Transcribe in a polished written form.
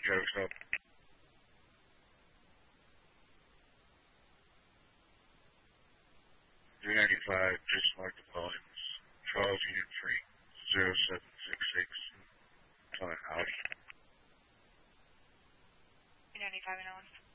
Jokes up. 395, just mark the volumes. Charles Unit 3, 0766. Out. 395 and 01.